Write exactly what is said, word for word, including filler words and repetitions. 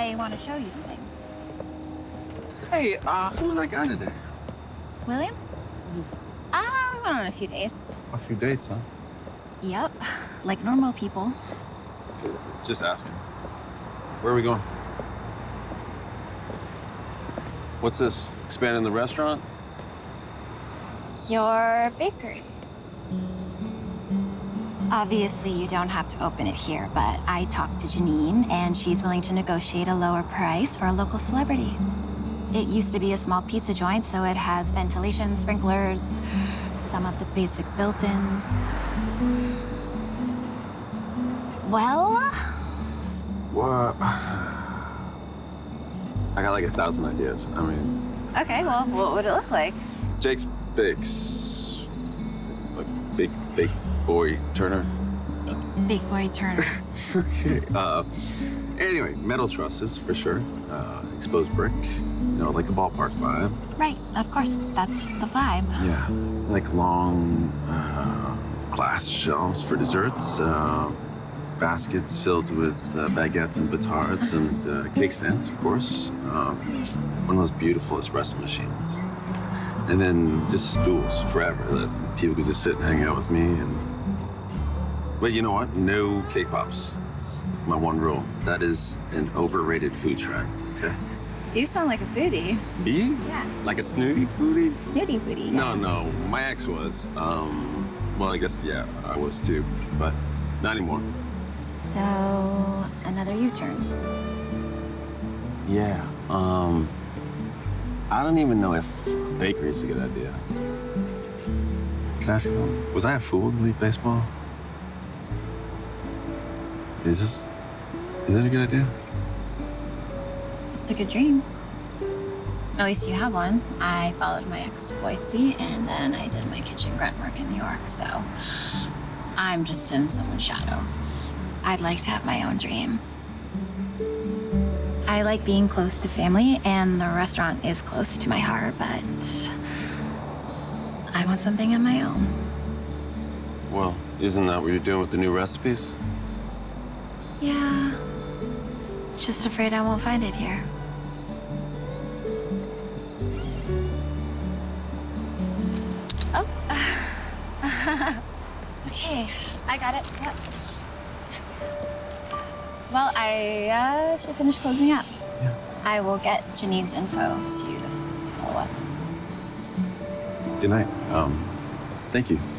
I want to show you something. Hey, uh, who's that guy today? William? Ah, uh, we went on a few dates. A few dates, huh? Yep, like normal people. Okay, just asking. Where are we going? What's this? Expanding the restaurant? Your bakery. Obviously, you don't have to open it here, but I talked to Janine, and she's willing to negotiate a lower price for a local celebrity. It used to be a small pizza joint, so it has ventilation, sprinklers, some of the basic built-ins. Well? What? I got like a thousand ideas. I mean... Okay, well, what would it look like? Jake's Bakes. Like Big Bake Boy Turner. Big Boy Turner. Okay. Uh, anyway, metal trusses for sure. Uh, exposed brick. You know, like a ballpark vibe. Right, of course. That's the vibe. Yeah. Like long uh, glass shelves for desserts. Uh, baskets filled with uh, baguettes and batards and uh, cake stands, of course. Um, one of those beautiful espresso machines. And then just stools forever that people could just sit and hang out with me. And but you know what? No cake pops. It's my one rule. That is an overrated food trend, okay? You sound like a foodie. Me? Yeah. Like a snooty foodie? Snooty foodie. No, no. My ex was. Um, well, I guess, yeah, I was too. But not anymore. So, another U-turn. Yeah. Um, I don't even know if bakery is a good idea. Can I ask you something? Was I a fool to leave baseball? Is this, is it a good idea? It's a good dream. At least you have one. I followed my ex to Boise, and then I did my kitchen grunt work in New York, so I'm just in someone's shadow. I'd like to have my own dream. I like being close to family, and the restaurant is close to my heart, but I want something of my own. Well, isn't that what you're doing with the new recipes? Yeah. Just afraid I won't find it here. Oh. Okay, I got it. Yep. Well, I uh, should finish closing up. Yeah. I will get Janine's info to you to follow up. Good night. Um, thank you.